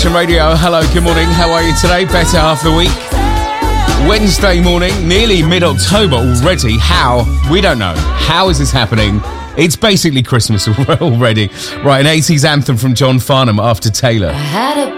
Virgin Radio. Hello, good morning. How are you today? Better half the week. Wednesday morning, nearly mid-October already. How? We don't know. How is this happening? It's basically Christmas already. Right, an 80s anthem from John Farnham after Taylor. I had a